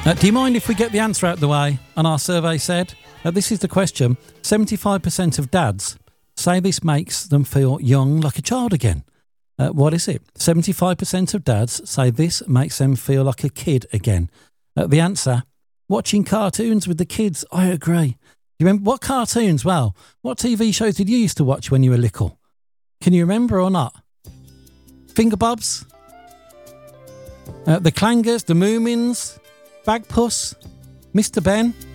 Do you mind if we get the answer out the way? And our survey said, this is the question, 75% of dads say this makes them feel young like a child again. What is it? 75% of dads say this makes them feel like a kid again. The answer, watching cartoons with the kids. I agree. You remember what cartoons? Well, what TV shows did you used to watch when you were little? Can you remember or not? Finger Bobs? The Clangers, the Moomins, Bagpuss, Mr. Ben.